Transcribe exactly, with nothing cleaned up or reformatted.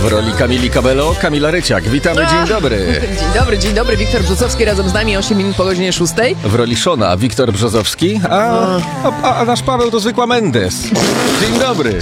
W roli Kamili Cabello, Kamila Ryciak. Witamy, dzień dobry. Dzień dobry, dzień dobry. Wiktor Brzozowski razem z nami, osiem minut po godzinie szóstej. W roli Szona, Wiktor Brzozowski, a, a, a nasz Paweł to zwykła Mendes. Dzień dobry.